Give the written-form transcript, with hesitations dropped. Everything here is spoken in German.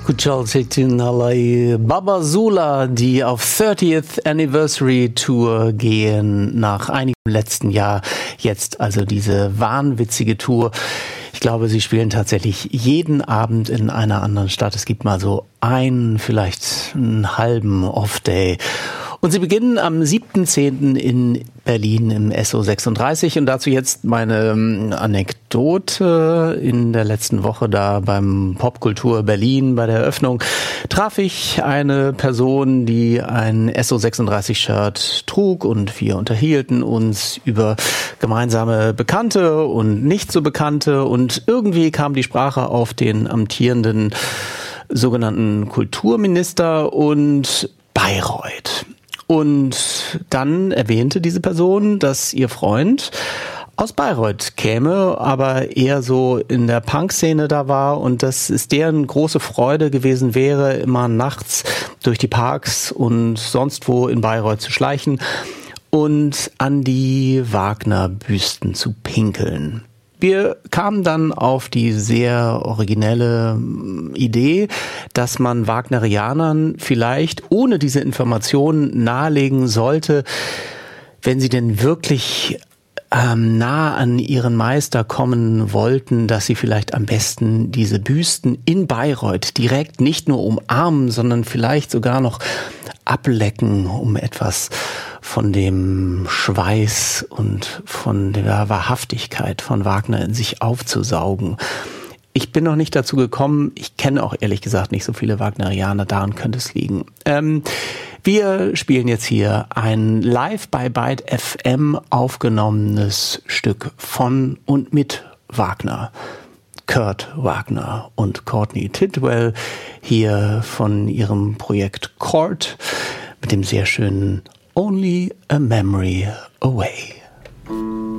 Kuchalcetinalai Babazula, die auf 30th Anniversary Tour gehen, nach einigem letzten Jahr jetzt also diese wahnwitzige Tour. Ich glaube, sie spielen tatsächlich jeden Abend in einer anderen Stadt. Es gibt mal so einen, vielleicht einen halben Off-Day. Und sie beginnen am 7.10. in Berlin im SO36. Und dazu jetzt meine Anekdote. In der letzten Woche da beim Popkultur Berlin bei der Eröffnung traf ich eine Person, die ein SO36-Shirt trug, und wir unterhielten uns über gemeinsame Bekannte und nicht so Bekannte, und irgendwie kam die Sprache auf den amtierenden sogenannten Kulturminister und Bayreuth. Und dann erwähnte diese Person, dass ihr Freund aus Bayreuth käme, aber eher so in der Punk-Szene da war, und dass es deren große Freude gewesen wäre, immer nachts durch die Parks und sonst wo in Bayreuth zu schleichen und an die Wagner-Büsten zu pinkeln. Wir kamen dann auf die sehr originelle Idee, dass man Wagnerianern vielleicht ohne diese Informationen nahelegen sollte, wenn sie denn wirklich nah an ihren Meister kommen wollten, dass sie vielleicht am besten diese Büsten in Bayreuth direkt nicht nur umarmen, sondern vielleicht sogar noch ablecken, um etwas von dem Schweiß und von der Wahrhaftigkeit von Wagner in sich aufzusaugen. Ich bin noch nicht dazu gekommen. Ich kenne auch ehrlich gesagt nicht so viele Wagnerianer. Daran könnte es liegen. Wir spielen jetzt hier ein live bei Byte FM aufgenommenes Stück von und mit Wagner. Kurt Wagner und Courtney Tidwell hier von ihrem Projekt Court mit dem sehr schönen Only a Memory Away.